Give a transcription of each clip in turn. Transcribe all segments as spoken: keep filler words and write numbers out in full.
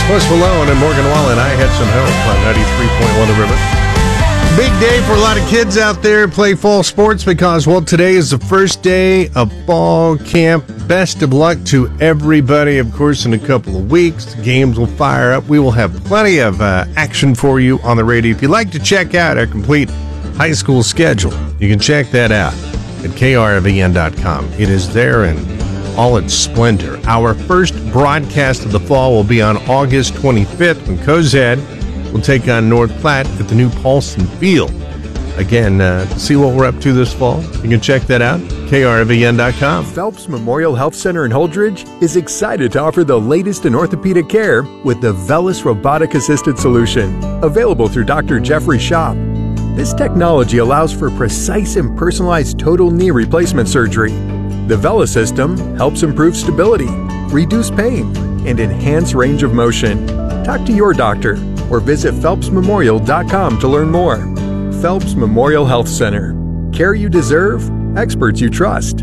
Post Malone and Morgan Wallen, I Had Some Help on ninety-three point one The River. Big day for a lot of kids out there play fall sports because, well, today is the first day of fall camp. Best of luck to everybody. Of course, in a couple of weeks, the games will fire up. We will have plenty of uh, action for you on the radio. If you'd like to check out our complete high school schedule, you can check that out at K R V N dot com. It is there in all its splendor. Our first broadcast of the fall will be on August twenty-fifth when Cozad will take on North Platte at the new Paulson Field. Again, uh, to see what we're up to this fall, you can check that out, K R V N dot com. Phelps Memorial Health Center in Holdridge is excited to offer the latest in orthopedic care with the VELYS robotic-assisted solution, available through Doctor Jeffrey Shop. This technology allows for precise and personalized total knee replacement surgery. The VELYS system helps improve stability, reduce pain, and enhance range of motion. Talk to your doctor or visit Phelps Memorial dot com to learn more. Phelps Memorial Health Center. Care you deserve, experts you trust.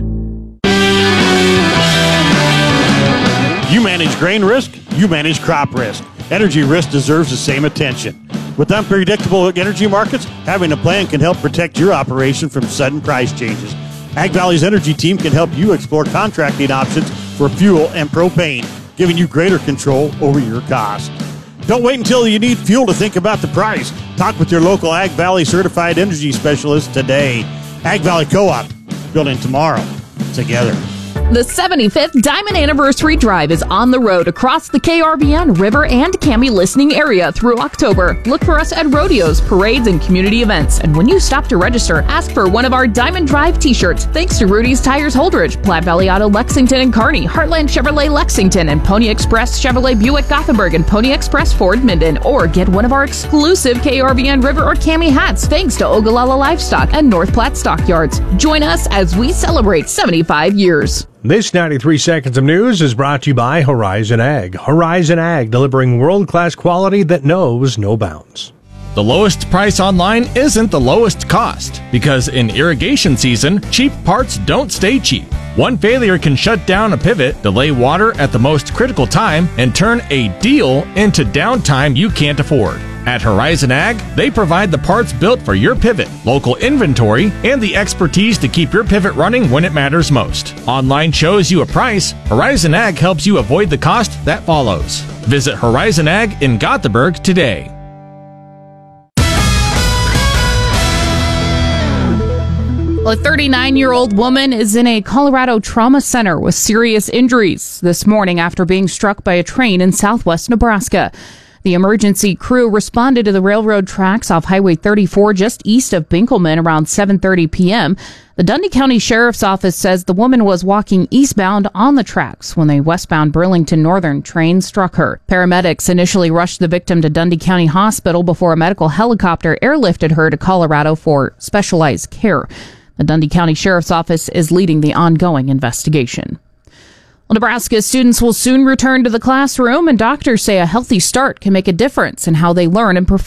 You manage grain risk, you manage crop risk. Energy risk deserves the same attention. With unpredictable energy markets, having a plan can help protect your operation from sudden price changes. Ag Valley's energy team can help you explore contracting options for fuel and propane, giving you greater control over your cost. Don't wait until you need fuel to think about the price. Talk with your local Ag Valley certified energy specialist today. Ag Valley Co-op, building tomorrow together. The seventy-fifth Diamond Anniversary Drive is on the road across the K R V N, River, and Cami listening area through October. Look for us at rodeos, parades, and community events. And when you stop to register, ask for one of our Diamond Drive t-shirts. Thanks to Rudy's Tires Holdridge, Platte Valley Auto Lexington and Kearney, Heartland Chevrolet Lexington, and Pony Express Chevrolet Buick Gothenburg, and Pony Express Ford Minden. Or get one of our exclusive K R V N, River, or Cami hats thanks to Ogallala Livestock and North Platte Stockyards. Join us as we celebrate seventy-five years. This ninety-three Seconds of News is brought to you by Horizon Ag. Horizon Ag, delivering world-class quality that knows no bounds. The lowest price online isn't the lowest cost, because in irrigation season, cheap parts don't stay cheap. One failure can shut down a pivot, delay water at the most critical time, and turn a deal into downtime you can't afford. At Horizon Ag, they provide the parts built for your pivot, local inventory, and the expertise to keep your pivot running when it matters most. Online shows you a price. Horizon Ag helps you avoid the cost that follows. Visit Horizon Ag in Gothenburg today. Well, a thirty-nine-year-old woman is in a Colorado trauma center with serious injuries this morning after being struck by a train in southwest Nebraska. The emergency crew responded to the railroad tracks off Highway thirty-four just east of Binkelman around seven thirty p.m. The Dundee County Sheriff's Office says the woman was walking eastbound on the tracks when a westbound Burlington Northern train struck her. Paramedics initially rushed the victim to Dundee County Hospital before a medical helicopter airlifted her to Colorado for specialized care. The Dundee County Sheriff's Office is leading the ongoing investigation. Well, Nebraska students will soon return to the classroom, and doctors say a healthy start can make a difference in how they learn and perform.